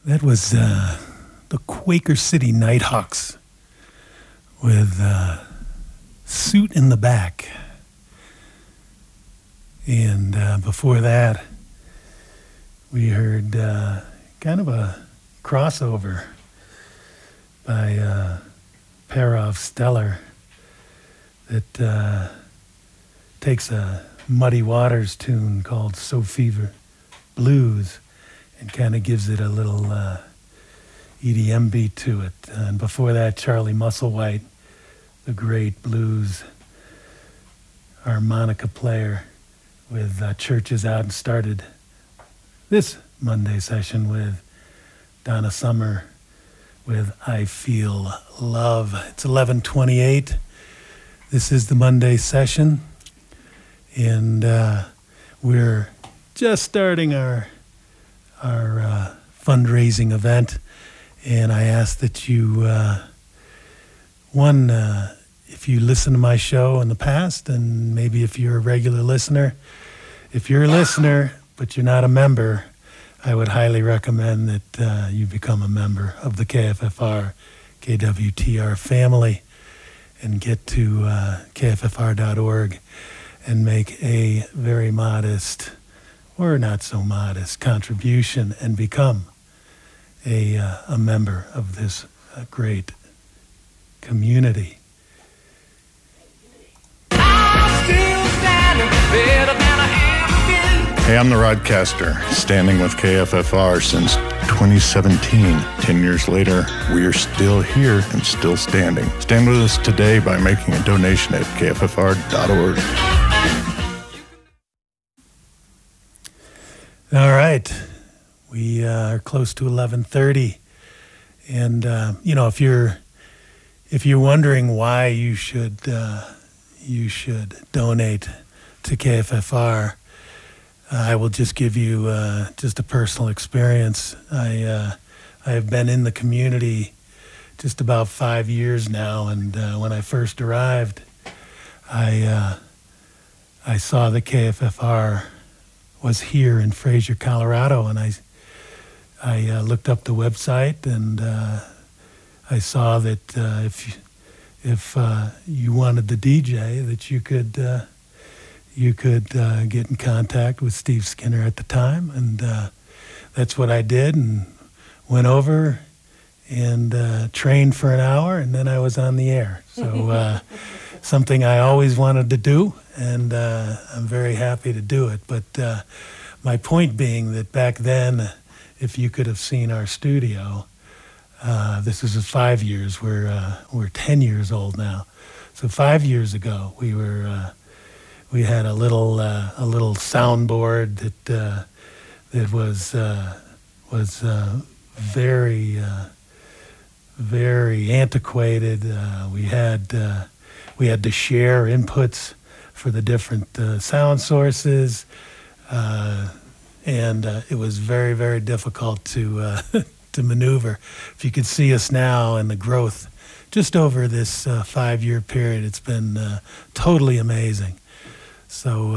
That was the Quaker City Nighthawks with Suit in the Back. And before that, we heard kind of a crossover by Parov Stellar that takes a Muddy Waters tune called So Fever Blues and kind of gives it a little EDM beat to it. And before that, Charlie Musselwhite, the great blues harmonica player with Churches Out, and started this Monday session with Donna Summer with I Feel Love. It's 11:28. This is the Monday session, and we're just starting our fundraising event, and I ask that you, if you listen to my show in the past, and maybe if you're a regular listener, if you're a listener but you're not a member, I would highly recommend that you become a member of the KFFR, KWTR family, and get to kffr.org and make a very modest or not so modest contribution and become a member of this great community. Hey, I'm the Rodcaster, standing with KFFR since 2017. 10 years later, we are still here and still standing. Stand with us today by making a donation at kffr.org. All right, we are close to 11:30, and if you're wondering why you should donate to KFFR, I will just give you just a personal experience. I have been in the community just about 5 years now, and when I first arrived, I saw the KFFR was here in Fraser, Colorado, and I looked up the website, and I saw that if you wanted the DJ, that you could get in contact with Steve Skinner at the time, and that's what I did, and went over and trained for an hour, and then I was on the air. So something I always wanted to do, and I'm very happy to do it. But my point being that back then, if you could have seen our studio, this is 5 years. We're 10 years old now. So 5 years ago, we had a little soundboard that was very antiquated. We had to share inputs for the different sound sources, and it was very, very difficult to to maneuver. If you could see us now and the growth just over this 5-year period, it's been totally amazing. So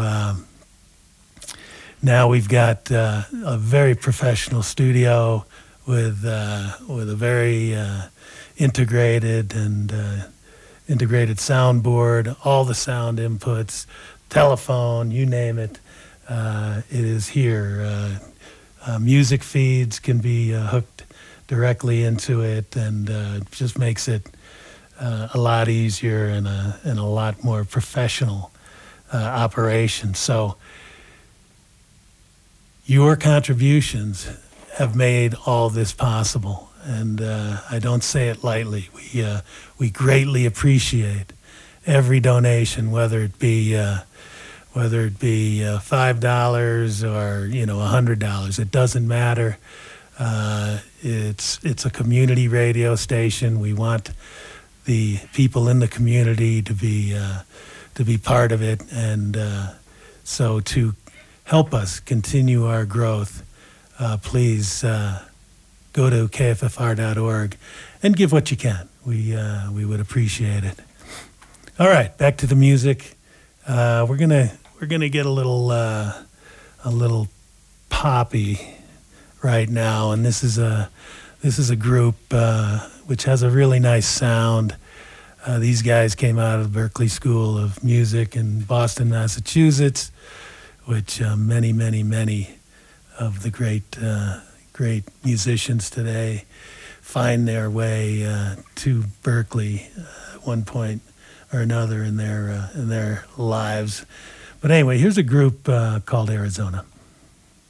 now we've got a very professional studio with a very integrated soundboard, all the sound inputs, telephone, you name it, it is here. Music feeds can be hooked directly into it, and just makes it a lot easier and a lot more professional operation. So your contributions have made all this possible, and I don't say it lightly. We greatly appreciate every donation, whether it be $5 or $100. It doesn't matter. It's a community radio station. We want the people in the community to be part of it, and so to help us continue our growth, please go to kffr.org and give what you can. We would appreciate it. All right, back to the music. We're gonna get a little poppy right now, and this is a group which has a really nice sound. These guys came out of Berklee School of Music in Boston, Massachusetts, which many of the great musicians today find their way to Berklee at one point or another in their lives. But anyway, here's a group called Arizona.